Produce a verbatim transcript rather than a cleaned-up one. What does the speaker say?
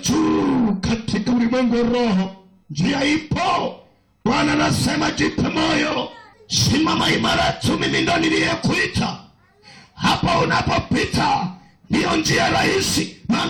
juu katika ulimwengu wa roho. Njia ipo. Bwana anasema jipe moyo, simama imara tu, mimi ndo niliyekuita. Hapa unapopita ndiyo njia rahisi.